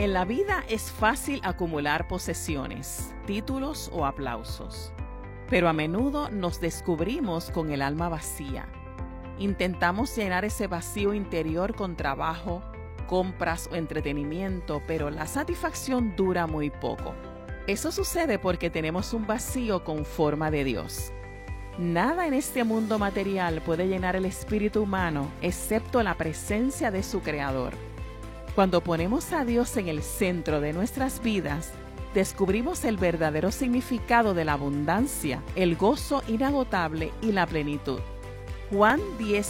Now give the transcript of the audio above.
En la vida es fácil acumular posesiones, títulos o aplausos, pero a menudo nos descubrimos con el alma vacía. Intentamos llenar ese vacío interior con trabajo, compras o entretenimiento, pero la satisfacción dura muy poco. Eso sucede porque tenemos un vacío con forma de Dios. Nada en este mundo material puede llenar el espíritu humano excepto la presencia de su Creador. Cuando ponemos a Dios en el centro de nuestras vidas, descubrimos el verdadero significado de la abundancia, el gozo inagotable y la plenitud. Juan 10,